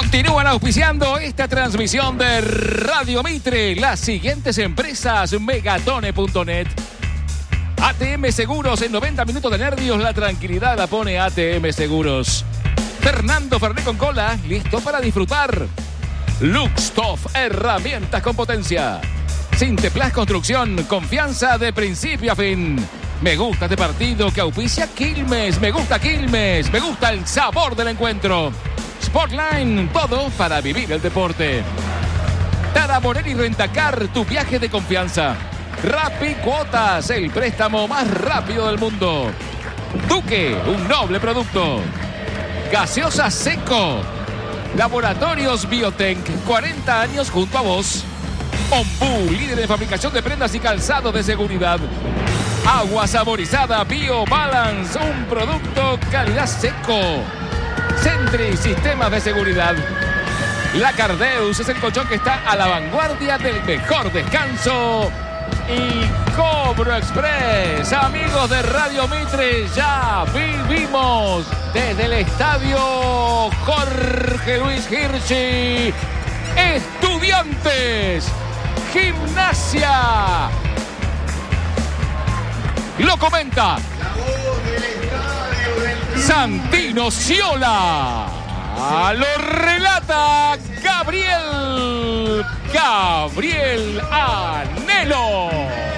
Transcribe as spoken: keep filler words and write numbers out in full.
Continúan auspiciando esta transmisión de Radio Mitre las siguientes empresas: Megatone punto net, A T M Seguros. En noventa minutos de nervios, la tranquilidad la pone A T M Seguros. Fernando Fernet con cola, listo para disfrutar. Luxtoff, herramientas con potencia. Sinteplas Construcción, confianza de principio a fin. Me gusta este partido que auspicia Quilmes. Me gusta Quilmes. Me gusta el sabor del encuentro. Sportline, todo para vivir el deporte. Tara Morelli Rentacar, tu viaje de confianza. Rappi Cuotas, el préstamo más rápido del mundo. Duque, un noble producto. Gaseosa Seco. Laboratorios Biotech, cuarenta años junto a vos. Ombú, líder de fabricación de prendas y calzado de seguridad. Agua saborizada Bio Balance, un producto calidad seco. Sentry, sistemas de seguridad. La Cardeus es el colchón que está a la vanguardia del mejor descanso. Y Cobro Express, amigos de Radio Mitre, ya vivimos desde el estadio Jorge Luis Hirschi. Estudiantes, Gimnasia. Lo comenta Santino Sciola. Lo relata Gabriel Gabriel Anelo.